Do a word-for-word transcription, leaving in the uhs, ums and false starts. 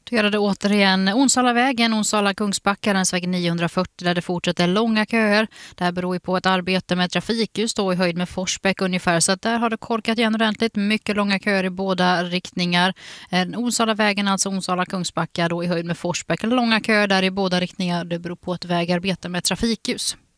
Då gör det återigen Onsalavägen, Onsala-Kungsbacka, länsväg niohundrafyrtio där det fortsätter långa köer. Det här beror ju på ett arbete med trafikljus då i höjd med Forsbäck ungefär. Så att där har det korkat igen ordentligt. Mycket långa köer i båda riktningar. Onsalavägen, alltså Onsala-Kungsbacka då i höjd med Forsbäck. Långa köer där i båda riktningar. Det beror på ett vägarbete med trafikljus.